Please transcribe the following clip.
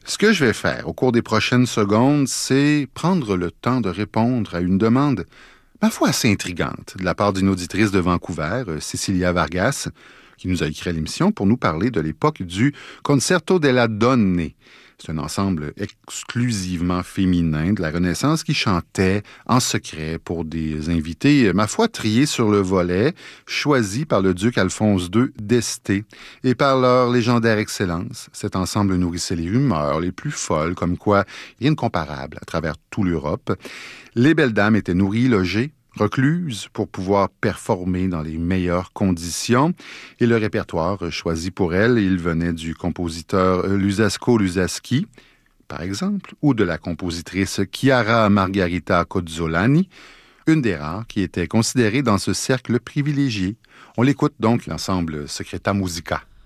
Ce que je vais faire au cours des prochaines secondes, c'est prendre le temps de répondre à une demande, ma foi assez intrigante, de la part d'une auditrice de Vancouver, Cecilia Vargas, qui nous a écrit à l'émission pour nous parler de l'époque du Concerto della Donne. C'est un ensemble exclusivement féminin de la Renaissance qui chantait en secret pour des invités, ma foi, triés sur le volet, choisis par le duc Alphonse II d'Este. Et par leur légendaire excellence, cet ensemble nourrissait les rumeurs les plus folles, comme quoi rien de comparable à travers toute l'Europe. Les belles dames étaient nourries, logées, recluses pour pouvoir performer dans les meilleures conditions. Et le répertoire choisi pour elles, il venait du compositeur Luzzasco Luzzaschi, par exemple, ou de la compositrice Chiara Margherita Cozzolani, une des rares qui était considérée dans ce cercle privilégié. On l'écoute donc, l'ensemble Secreta Musica.